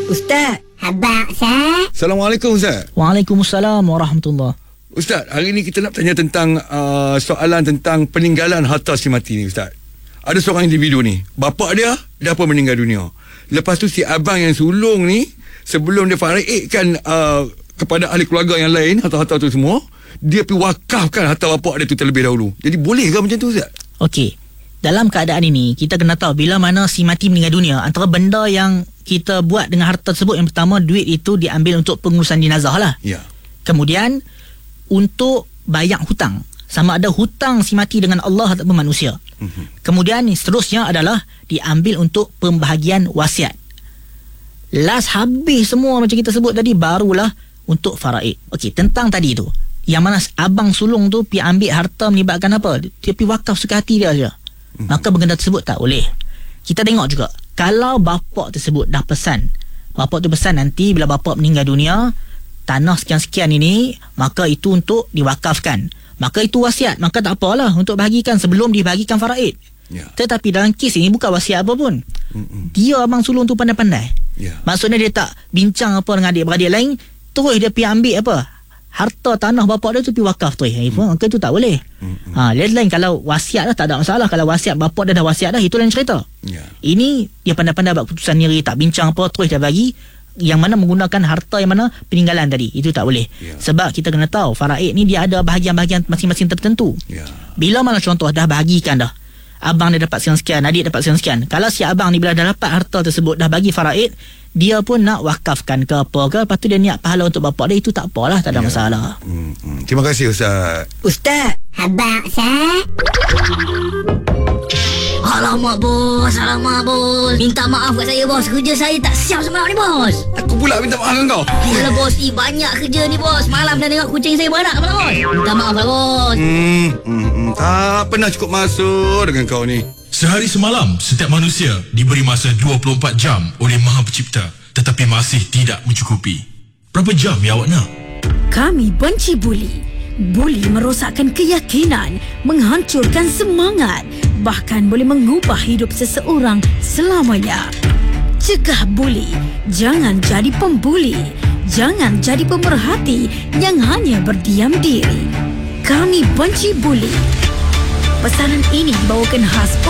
Ustaz. Abang Ustaz. Assalamualaikum Ustaz. Waalaikumsalam warahmatullahi. Ustaz, hari ni kita nak tanya tentang soalan tentang peninggalan harta si mati ni Ustaz. Ada seorang individu ni, bapa dia dah pun meninggal dunia. Lepas tu si abang yang sulung ni, sebelum dia faraidkan kepada ahli keluarga yang lain harta-harta tu semua, dia pergi wakafkan harta bapa dia tu terlebih dahulu. Jadi boleh ke macam tu Ustaz? Okey. Dalam keadaan ini, kita kena tahu bila mana si mati meninggal dunia, antara benda yang kita buat dengan harta tersebut, yang pertama, duit itu diambil untuk pengurusan jenazah lah. Ya. Kemudian untuk bayar hutang, sama ada hutang si mati dengan Allah ataupun manusia. Kemudian seterusnya adalah diambil untuk pembahagian wasiat. Last habis semua macam kita sebut tadi, barulah untuk faraid. Okey, tentang tadi tu, yang mana abang sulung tu pergi ambil harta melibatkan apa? Dia pergi wakaf suka hati dia saja. Maka benda tersebut tak boleh. Kita tengok juga, kalau bapa tersebut dah pesan, bapa tu pesan nanti bila bapa meninggal dunia, tanah sekian-sekian ini, maka itu untuk diwakafkan, maka itu wasiat, maka tak apalah untuk bahagikan sebelum dibahagikan faraid. Ya. Tetapi dalam kes ini bukan wasiat apa pun. Dia abang sulung tu pandai-pandai. Ya. Maksudnya dia tak bincang apa dengan adik-beradik lain, terus dia pergi ambil apa, harta tanah bapa dia tu pergi wakaf terus. Maka itu tak boleh. Lain kalau wasiat dah tak ada masalah. Kalau wasiat bapa dia dah wasiat dah, itu lain cerita. Ya. Ini dia pandai-pandai buat keputusan sendiri, tak bincang apa, terus dia bagi, yang mana menggunakan harta yang mana peninggalan tadi. Itu tak boleh. Ya. Sebab kita kena tahu faraid ni dia ada bahagian-bahagian masing-masing tertentu. Ya. Bila mana contoh dah bahagikan dah, abang dia dapat sekian-sekian, adik dapat sekian-sekian, kalau si abang ni bila dah dapat harta tersebut, dah bagi faraid, dia pun nak wakafkan ke apa ke, lepas tu dia niat pahala untuk bapak dia, itu tak apalah, tak ada masalah. Terima kasih Ustaz. Ustaz. Abang Ustaz. Alamak bos, minta maaf kat saya bos. Kerja saya tak siap semalam ni bos. Aku pula minta maaf dengan kau. Yalah bos, banyak kerja ni bos. Malam dah tengok kucing saya beranak malam bos. Minta maaf lah bos. Tak pernah cukup masa dengan kau ni. Sehari semalam, setiap manusia diberi masa 24 jam oleh Maha Pencipta, tetapi masih tidak mencukupi. Berapa jam yang awak nak? Kami benci buli. Buli merosakkan keyakinan, menghancurkan semangat, bahkan boleh mengubah hidup seseorang selamanya. Cegah buli. Jangan jadi pembuli. Jangan jadi pemerhati yang hanya berdiam diri. Kami benci buli. Pesanan ini dibawakan khas